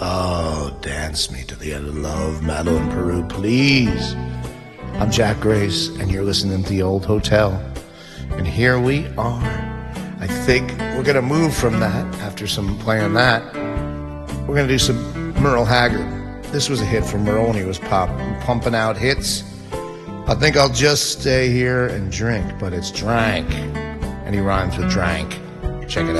Oh, dance me to the end of love, Madeline Peru, please. I'm Jack Grace, and you're listening to The Old Hotel. And here we are. I think we're going to move from that after some playing that. We're going to do some Merle Haggard. This was a hit for Merle when he was pumping out hits. I think I'll just stay here and drink, but it's drank. And he rhymes with drank. Check it out.